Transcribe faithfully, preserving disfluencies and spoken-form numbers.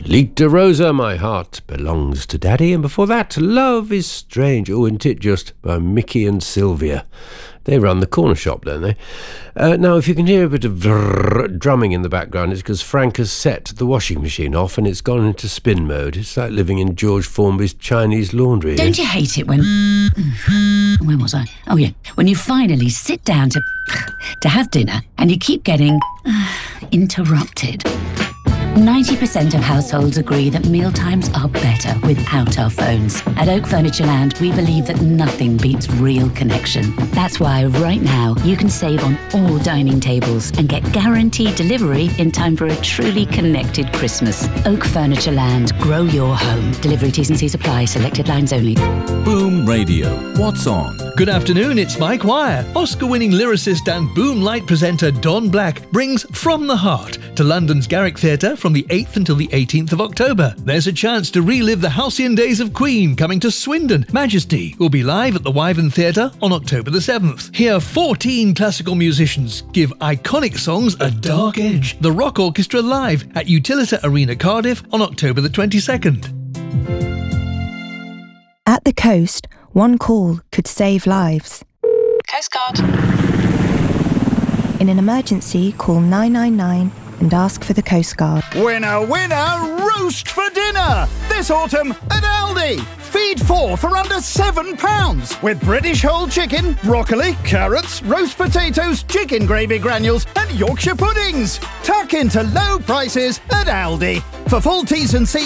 Lita Rosa, My Heart Belongs to Daddy. And before that, Love is Strange. Oh, isn't it just, by Mickey and Sylvia. They run the corner shop, don't they? Uh, now, if you can hear a bit of drrrr drumming in the background, it's because Frank has set the washing machine off and it's gone into spin mode. It's like living in George Formby's Chinese laundry. Don't you hate it when... Where was I? Oh, yeah. When you finally sit down to... to have dinner and you keep getting... interrupted. ninety percent of households agree that mealtimes are better without our phones. At Oak Furniture Land, we believe that nothing beats real connection. That's why right now you can save on all dining tables and get guaranteed delivery in time for a truly connected Christmas. Oak Furniture Land. Grow your home. Delivery T's and C's apply. Selected lines only. Boom Radio. What's on? Good afternoon, it's Mike Wire. Oscar-winning lyricist and Boom Light presenter Don Black brings From the Heart to London's Garrick Theatre from the eighth until the eighteenth of October. There's a chance to relive the halcyon days of Queen coming to Swindon. Majesty will be live at the Wyvern Theatre on October the seventh. Hear fourteen classical musicians give iconic songs a dark edge. The Rock Orchestra live at Utilita Arena Cardiff on October the twenty-second. At the coast, one call could save lives. Coast Guard. In an emergency, call nine nine nine and ask for the Coast Guard. Winner, winner, roast for dinner! This autumn at Aldi. Feed four for under seven pounds with British whole chicken, broccoli, carrots, roast potatoes, chicken gravy granules and Yorkshire puddings. Tuck into low prices at Aldi. For full T's and C's